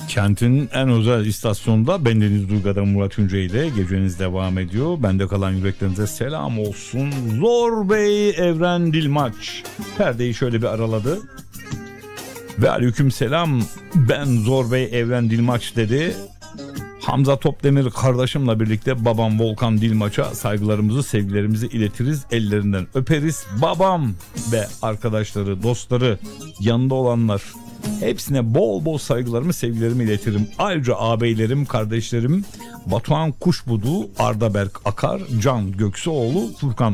Kentin en özel istasyonunda bendeniz Duygu'da Murat Ünce ile geceniz devam ediyor. Bende kalan yüreklerinize selam olsun. Zor Bey Evren Dilmaç perdeyi şöyle bir araladı. Ve aleyküm selam, ben Zor Bey Evren Dilmaç dedi. Hamza Topdemir kardeşimle birlikte babam Volkan Dilmaç'a saygılarımızı, sevgilerimizi iletiriz. Ellerinden öperiz. Babam ve arkadaşları, dostları, yanında olanlar, hepsine bol bol saygılarımı, sevgilerimi iletirim. Ayrıca ağabeylerim, kardeşlerim Batuhan Kuşbudu, Arda Berk Akar, Can Göksuoğlu, Furkan